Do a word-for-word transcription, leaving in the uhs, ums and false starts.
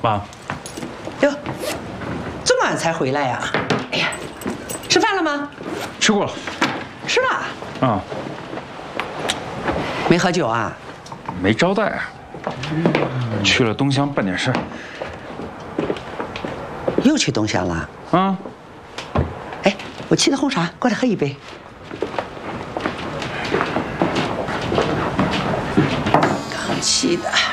妈， 哟，这么晚才回来呀？哎呀，吃饭了吗？ 吃过了。 吃了。 啊。 没喝酒啊？ 没招待。去了东乡办点事。 又去东乡了？ 啊。 哎，我沏的红茶，过来喝一杯。刚沏的。